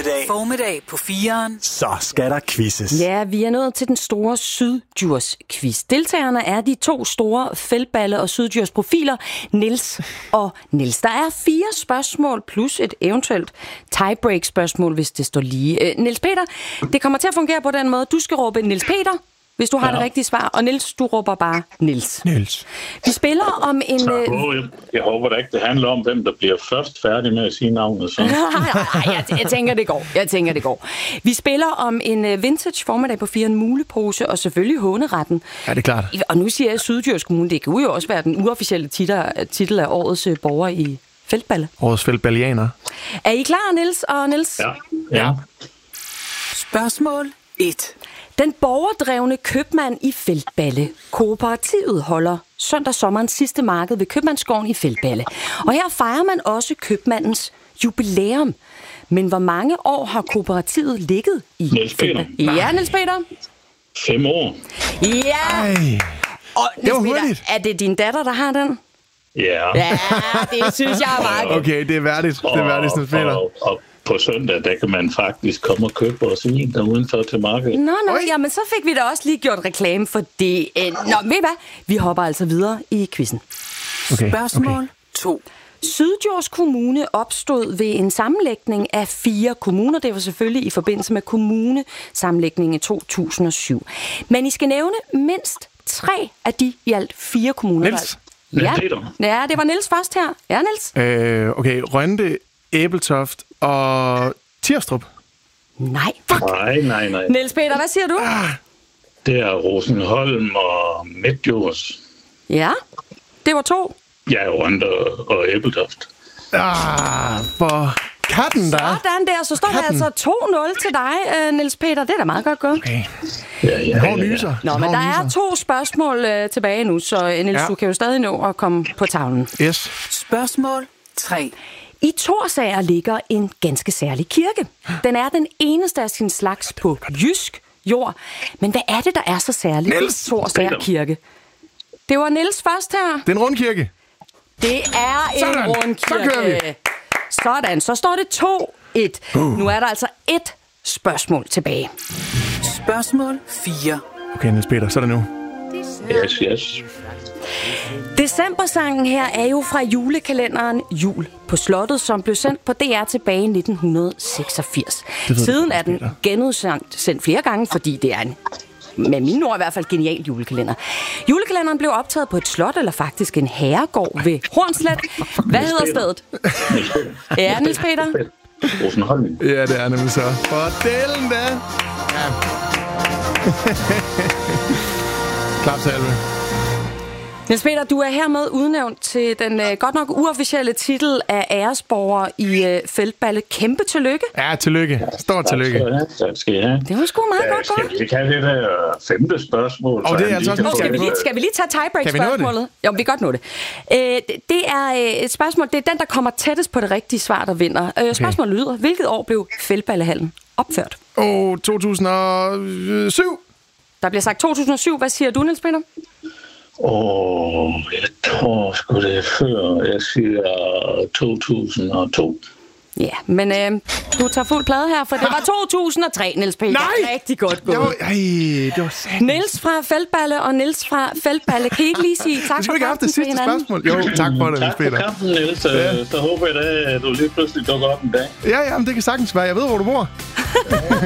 Formiddag på 4'eren. Så skal der quizzes. Ja, vi er nået til den store Syddjurs-quiz. Deltagerne er de to store Feldballe- og Syddjurs-profiler, Niels og Niels. Der er 4 spørgsmål plus et eventuelt tiebreak-spørgsmål, hvis det står lige. Niels Peter, det kommer til at fungere på den måde. Du skal råbe Niels Peter, hvis du har det rigtige svar, og Niels, du råber bare Niels. Vi spiller om en... Jeg håber da ikke, det handler om, hvem der bliver først færdig med at sige navnet. Så. Nej, jeg tænker, det går. Vi spiller om en vintage formiddag på 4, en mulepose, og selvfølgelig håneretten. Ja, det er klart. Og nu siger jeg Syddjurs Kommune, det kan jo også være den uofficielle titel af årets borger i Feldballe. Årets Feldballianer. Er I klar, Niels og Niels? Ja. Spørgsmål 1. Den borgerdrevne købmand i Feldballe. Kooperativet holder søndag sommerens sidste marked ved Købmandsgården i Feldballe. Og her fejrer man også købmandens jubilæum. Men hvor mange år har kooperativet ligget i Niels Peter. Ja, Niels Peter. 5 år. Ja. Ej, Og det var Niels Peter, hurtigt. er det din datter, der har den? Ja. Ja, det synes jeg er meget godt. Okay, det er værdigt. Det er værdigt, Niels Peter. Og på søndag, der kan man faktisk komme og købe vores vin der udenfor til markedet. Nå, jamen så fik vi da også lige gjort reklame for det. Nå, ved I hvad? Vi hopper altså videre i quizzen. Okay. Spørgsmål 2. Syddjurs Kommune opstod ved en sammenlægning af 4 kommuner. Det var selvfølgelig i forbindelse med kommunesammenlægningen i 2007. Men I skal nævne mindst 3 af de i alt 4 kommuner. Niels. Ja. Peter. Ja, det var Niels først her. Ja, Niels? Okay, Rønde, Æbeltoft og Tirstrup. Nej. Nej. Niels Peter, hvad siger du? Det er Rosenholm og Midtjurs. Ja, det var 2. Ja, Rønde og Æbeltoft. For katten der. Sådan der, så står der altså 2-0 til dig, Niels Peter. Det er da meget godt gået. Okay. Ja. Hård nyser. Nå, men der er 2 spørgsmål tilbage nu, så Niels, du kan jo stadig nå at komme på tavlen. Yes. Spørgsmål 3. I Thorsager ligger en ganske særlig kirke. Den er den eneste af sin slags på jysk jord. Men hvad er det, der er så særligt ved Thorsager kirke? Det var Niels først her. Det er en rundkirke. Det er en rundkirke. Så kører vi. Sådan, så står det 2-1. Nu er der altså 1 spørgsmål tilbage. Spørgsmål 4. Okay, Niels Peter, så er det nu. Yes. Decembersangen her er jo fra julekalenderen Jul på Slottet, som blev sendt på DR tilbage i 1986. Siden er den genudsendt flere gange, fordi det er en, med mine ord i hvert fald, genial julekalender. Julekalenderen blev optaget på et slot, eller faktisk en herregård ved Hornslet. Hvad hedder stedet? Ja, Niels Peter? Rosenholm. Ja, det er nemlig så. For delen da. Ja. Klapsalve. Niels Peter, du er hermed udnævnt til den godt nok uofficielle titel af æresborger i Feldballe. Kæmpe tillykke. Ja, tillykke. Stort tillykke. Tak skal I have. Det var sgu meget godt gået. Skal vi have det der 5. spørgsmål? Og det er altså også nu. Skal vi lige tage tiebreak-spørgsmålet? Jo, vi kan godt nå det. Det er et spørgsmål. Det er den, der kommer tættest på det rigtige svar, der vinder. Spørgsmålet lyder: hvilket år blev Feldballehallen opført? 2007. Der bliver sagt 2007. Hvad siger du, Niels Peter? Jeg tror sgu det er før. Jeg siger 2002. Ja, men du tager fuld plade her, for det var 2003, Niels Peter. Nej! Rigtig godt gået. Det var sandt. Niels fra Feldballe og Niels fra Feldballe. Kan I ikke lige sige tak Vi for skulle ikke have haft det sidste spørgsmål. Jo, tak for det, Niels Peter. Tak for kampen, Niels. Så håber jeg da, at du lige pludselig dukker op en dag. Ja, men det kan sagtens være. Jeg ved, hvor du bor.